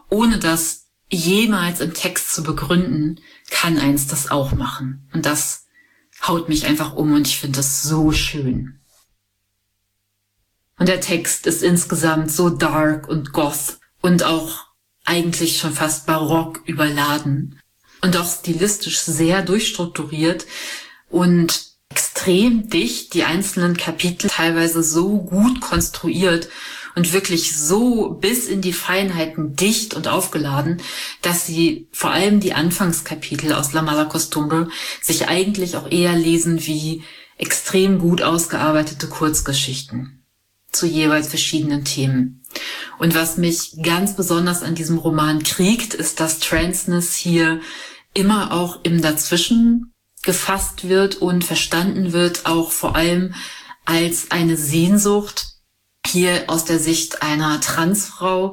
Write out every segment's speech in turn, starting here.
ohne das jemals im Text zu begründen, kann eins das auch machen. Und das haut mich einfach um und ich finde das so schön. Und der Text ist insgesamt so dark und goth und auch eigentlich schon fast barock überladen und auch stilistisch sehr durchstrukturiert und extrem dicht, die einzelnen Kapitel teilweise so gut konstruiert und wirklich so bis in die Feinheiten dicht und aufgeladen, dass sie vor allem die Anfangskapitel aus La Mala Costumbre sich eigentlich auch eher lesen wie extrem gut ausgearbeitete Kurzgeschichten zu jeweils verschiedenen Themen. Und was mich ganz besonders an diesem Roman kriegt, ist, dass Transness hier immer auch im Dazwischen gefasst wird und verstanden wird, auch vor allem als eine Sehnsucht, hier aus der Sicht einer Transfrau,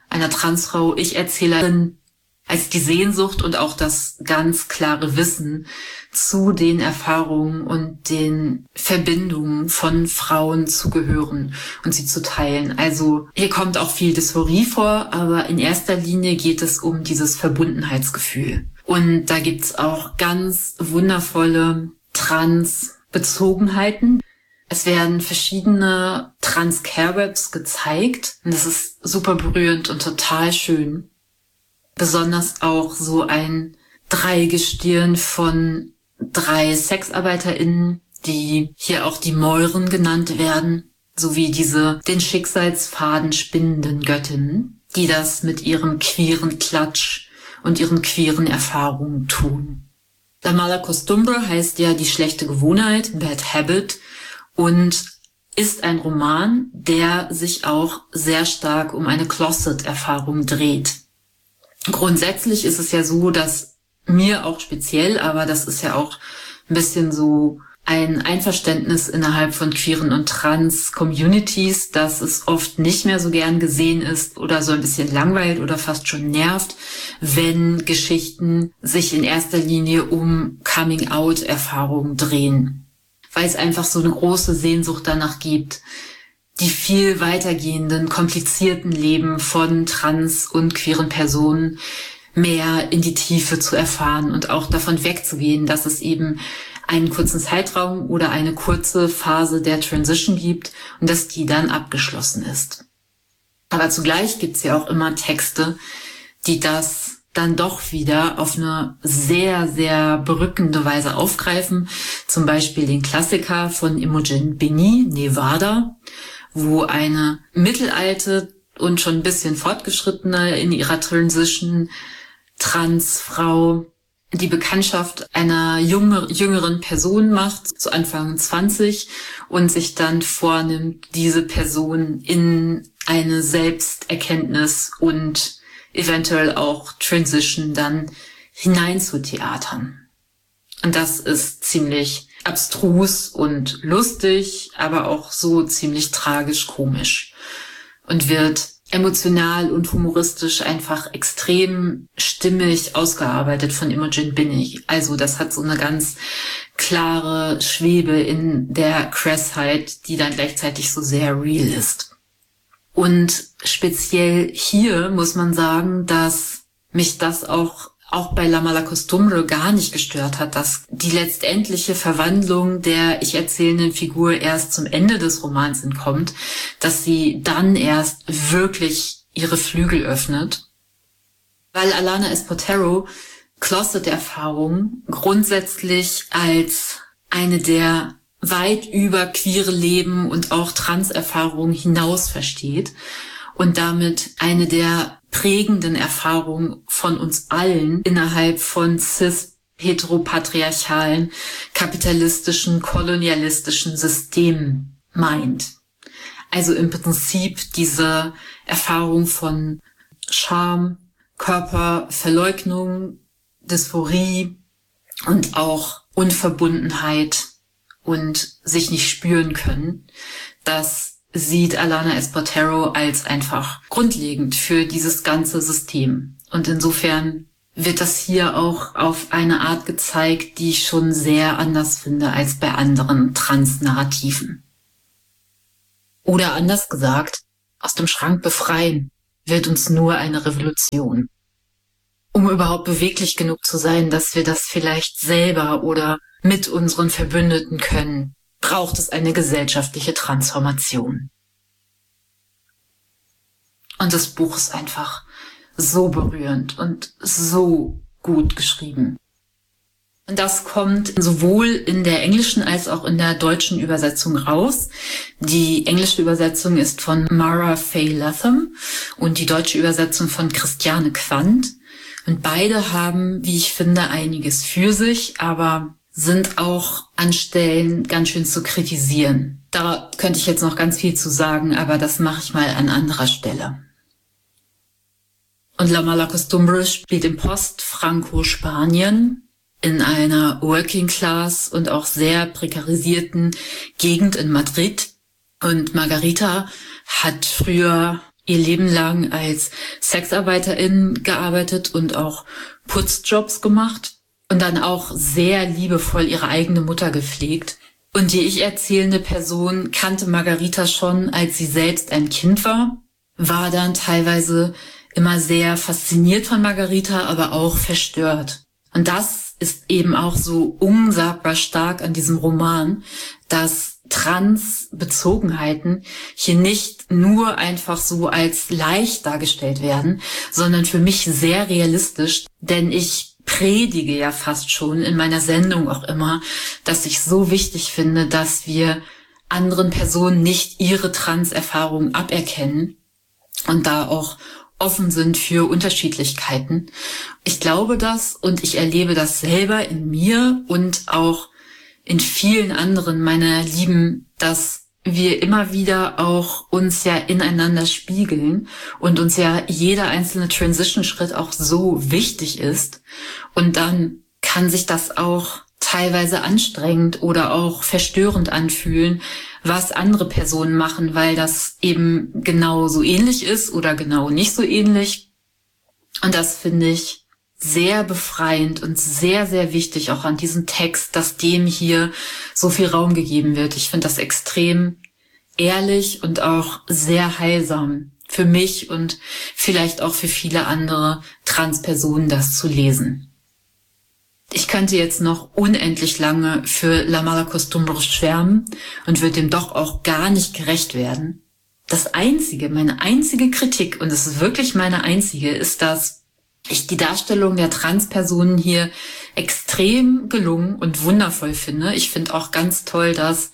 Ich-Erzählerin, als die Sehnsucht und auch das ganz klare Wissen zu den Erfahrungen und den Verbindungen von Frauen zu gehören und sie zu teilen. Also hier kommt auch viel Dysphorie vor, aber in erster Linie geht es um dieses Verbundenheitsgefühl. Und da gibt's auch ganz wundervolle Trans-Bezogenheiten. Es werden verschiedene Trans-Care-Webs gezeigt und das ist super berührend und total schön. Besonders auch so ein Dreigestirn von 3 SexarbeiterInnen, die hier auch die Mäuren genannt werden, sowie diese den Schicksalsfaden spinnenden Göttinnen, die das mit ihrem queeren Klatsch und ihren queeren Erfahrungen tun. La Mala Costumbre heißt ja die schlechte Gewohnheit, Bad Habit, und ist ein Roman, der sich auch sehr stark um eine Closet-Erfahrung dreht. Grundsätzlich ist es ja so, dass mir auch speziell, aber das ist ja auch ein bisschen so ein Einverständnis innerhalb von queeren und Trans-Communities, dass es oft nicht mehr so gern gesehen ist oder so ein bisschen langweilt oder fast schon nervt, wenn Geschichten sich in erster Linie um Coming-out-Erfahrungen drehen. Weil es einfach so eine große Sehnsucht danach gibt, die viel weitergehenden, komplizierten Leben von trans- und queeren Personen mehr in die Tiefe zu erfahren und auch davon wegzugehen, dass es eben einen kurzen Zeitraum oder eine kurze Phase der Transition gibt und dass die dann abgeschlossen ist. Aber zugleich gibt's ja auch immer Texte, die das dann doch wieder auf eine sehr, sehr berückende Weise aufgreifen. Zum Beispiel den Klassiker von Imogen Bini, Nevada, wo eine mittelalte und schon ein bisschen fortgeschrittene in ihrer Transition Transfrau die Bekanntschaft einer jüngeren Person macht, so Anfang 20, und sich dann vornimmt, diese Person in eine Selbsterkenntnis und eventuell auch Transition dann hinein zu theatern. Und das ist ziemlich abstrus und lustig, aber auch so ziemlich tragisch-komisch und wird emotional und humoristisch einfach extrem stimmig ausgearbeitet von Imogen Bini. Also das hat so eine ganz klare Schwebe in der Crassheit, die dann gleichzeitig so sehr real ist. Und speziell hier muss man sagen, dass mich das auch bei La Mala Costumbre gar nicht gestört hat, dass die letztendliche Verwandlung der ich erzählenden Figur erst zum Ende des Romans entkommt, dass sie dann erst wirklich ihre Flügel öffnet. Weil Alana Espartero Closet-Erfahrung grundsätzlich als eine der weit über queere Leben und auch Trans-Erfahrungen hinaus versteht und damit eine der prägenden Erfahrungen von uns allen innerhalb von cis-heteropatriarchalen, kapitalistischen, kolonialistischen Systemen meint. Also im Prinzip diese Erfahrung von Scham, Körperverleugnung, Dysphorie und auch Unverbundenheit und sich nicht spüren können, das sieht Alana Espartero als einfach grundlegend für dieses ganze System. Und insofern wird das hier auch auf eine Art gezeigt, die ich schon sehr anders finde als bei anderen Transnarrativen. Oder anders gesagt, aus dem Schrank befreien. wird uns nur eine Revolution. Um überhaupt beweglich genug zu sein, dass wir das vielleicht selber oder mit unseren Verbündeten können, braucht es eine gesellschaftliche Transformation. Und das Buch ist einfach so berührend und so gut geschrieben. Und das kommt sowohl in der englischen als auch in der deutschen Übersetzung raus. Die englische Übersetzung ist von Mara Fay Latham und die deutsche Übersetzung von Christiane Quandt. Und beide haben, wie ich finde, einiges für sich, aber sind auch an Stellen ganz schön zu kritisieren. Da könnte ich jetzt noch ganz viel zu sagen, aber das mache ich mal an anderer Stelle. Und La Mala Costumbre spielt in Post-Franco-Spanien in einer Working-Class und auch sehr prekarisierten Gegend in Madrid. Und Margarita hat früher ihr Leben lang als Sexarbeiterin gearbeitet und auch Putzjobs gemacht und dann auch sehr liebevoll ihre eigene Mutter gepflegt. Und die ich erzählende Person kannte Margarita schon, als sie selbst ein Kind war dann teilweise immer sehr fasziniert von Margarita, aber auch verstört. Und das ist eben auch so unsagbar stark an diesem Roman, dass Transbezogenheiten hier nicht nur einfach so als leicht dargestellt werden, sondern für mich sehr realistisch, denn ich predige ja fast schon in meiner Sendung auch immer, dass ich so wichtig finde, dass wir anderen Personen nicht ihre Trans-Erfahrungen aberkennen und da auch offen sind für Unterschiedlichkeiten. Ich glaube das und ich erlebe das selber in mir und auch in vielen anderen meiner Lieben, dass wir immer wieder auch uns ja ineinander spiegeln und uns ja jeder einzelne Transition-Schritt auch so wichtig ist. Und dann kann sich das auch teilweise anstrengend oder auch verstörend anfühlen, was andere Personen machen, weil das eben genau so ähnlich ist oder genau nicht so ähnlich. Und das finde ich sehr befreiend und sehr, sehr wichtig auch an diesem Text, dass dem hier so viel Raum gegeben wird. Ich finde das extrem ehrlich und auch sehr heilsam für mich und vielleicht auch für viele andere Transpersonen, das zu lesen. Ich könnte jetzt noch unendlich lange für La Mala Costumbre schwärmen und würde dem doch auch gar nicht gerecht werden. Meine einzige Kritik, und es ist wirklich meine einzige, ist, dass ich die Darstellung der Transpersonen hier extrem gelungen und wundervoll finde. Ich finde auch ganz toll, dass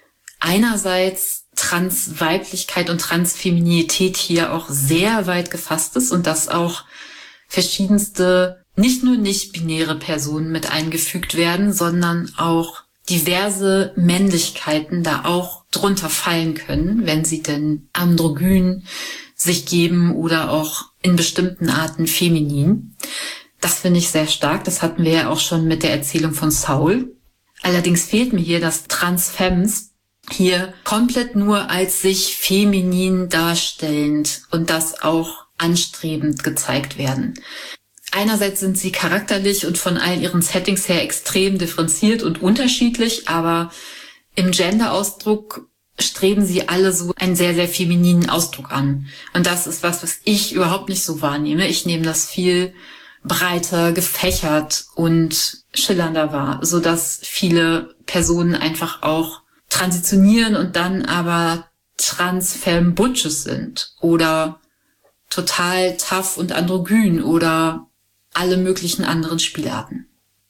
einerseits Transweiblichkeit und Transfeminität hier auch sehr weit gefasst ist und dass auch verschiedenste nicht nur nicht-binäre Personen mit eingefügt werden, sondern auch diverse Männlichkeiten da auch drunter fallen können, wenn sie denn androgyn sich geben oder auch in bestimmten Arten feminin. Das finde ich sehr stark. Das hatten wir ja auch schon mit der Erzählung von Saul. Allerdings fehlt mir hier, dass Transfemmes hier komplett nur als sich feminin darstellend und das auch anstrebend gezeigt werden. Einerseits sind sie charakterlich und von all ihren Settings her extrem differenziert und unterschiedlich, aber im Gender-Ausdruck streben sie alle so einen sehr, sehr femininen Ausdruck an. Und das ist was ich überhaupt nicht so wahrnehme. Ich nehme das viel breiter, gefächert und schillernder wahr, sodass viele Personen einfach auch transitionieren und dann aber Trans-Femme-Butches sind oder total tough und androgyn oder alle möglichen anderen Spielarten.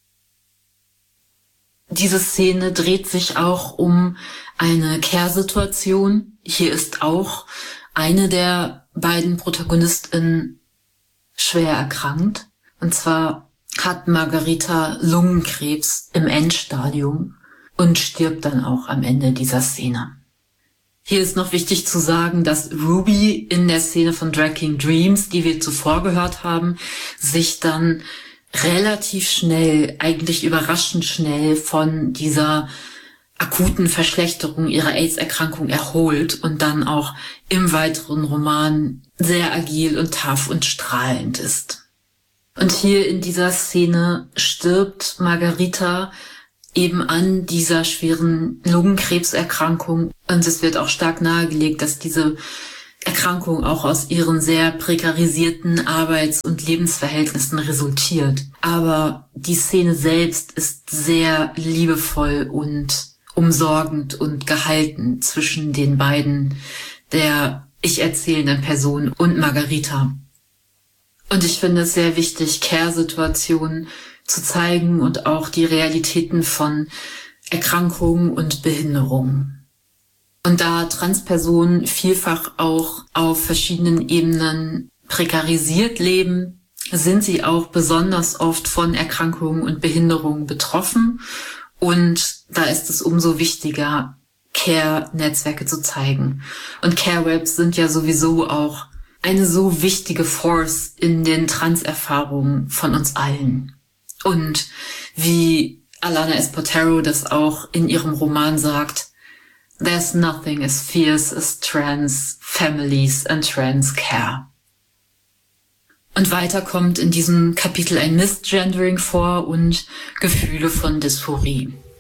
Diese Szene dreht sich auch um eine Care-Situation. Hier ist auch eine der beiden ProtagonistInnen schwer erkrankt. Und zwar hat Margarita Lungenkrebs im Endstadium und stirbt dann auch am Ende dieser Szene. Hier ist noch wichtig zu sagen, dass Ruby in der Szene von Drag King Dreams, die wir zuvor gehört haben, sich dann relativ schnell, eigentlich überraschend schnell von dieser akuten Verschlechterung ihrer AIDS-Erkrankung erholt und dann auch im weiteren Roman sehr agil und tough und strahlend ist. Und hier in dieser Szene stirbt Margarita eben an dieser schweren Lungenkrebserkrankung. Und es wird auch stark nahegelegt, dass diese Erkrankung auch aus ihren sehr prekarisierten Arbeits- und Lebensverhältnissen resultiert. Aber die Szene selbst ist sehr liebevoll und umsorgend und gehalten zwischen den beiden, der ich erzählenden Person und Margarita. Und ich finde es sehr wichtig, Care-Situationen zu zeigen und auch die Realitäten von Erkrankungen und Behinderungen. Und da Transpersonen vielfach auch auf verschiedenen Ebenen prekarisiert leben, sind sie auch besonders oft von Erkrankungen und Behinderungen betroffen. Und da ist es umso wichtiger, Care-Netzwerke zu zeigen. Und Care-Webs sind ja sowieso auch eine so wichtige Force in den Trans-Erfahrungen von uns allen. Und wie Alana Espotero das auch in ihrem Roman sagt, "There's nothing as fierce as trans families and trans care." Und weiter kommt in diesem Kapitel ein Misgendering vor und Gefühle von Dysphorie.